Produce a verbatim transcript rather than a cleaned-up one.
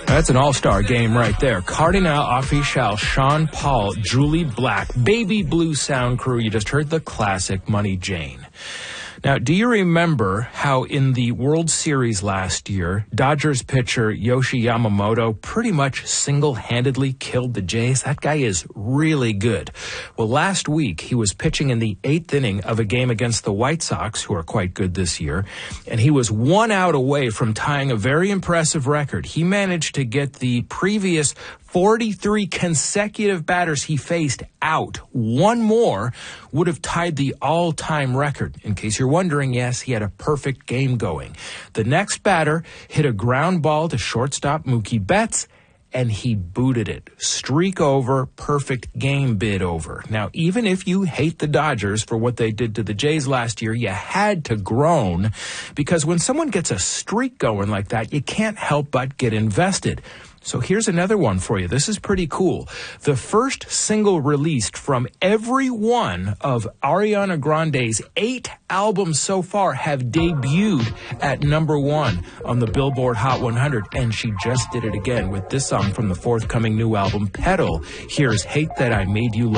That's an all-star game right there. Cardinal Offishall, Sean Paul, Julie Black, Baby Blue Sound Crew. You just heard the classic Money Jane. Now, do you remember how in the World Series last year, Dodgers pitcher Yoshi Yamamoto pretty much single-handedly killed the Jays? That guy is really good. Well, last week, he was pitching in the eighth inning of a game against the White Sox, who are quite good this year, and he was one out away from tying a very impressive record. He managed to get the previous forty-three consecutive batters he faced out. One more would have tied the all-time record. In case you're wondering, yes, he had a perfect game going. The next batter hit a ground ball to shortstop Mookie Betts, and he booted it. Streak over, perfect game bid over. Now, even if you hate the Dodgers for what they did to the Jays last year, you had to groan, because when someone gets a streak going like that, you can't help but get invested. So here's another one for you. This is pretty cool. The first single released from every one of Ariana Grande's eight albums so far have debuted at number one on the Billboard Hot one hundred. And she just did it again with this song from the forthcoming new album, Petal. Here's Hate That I Made You Love.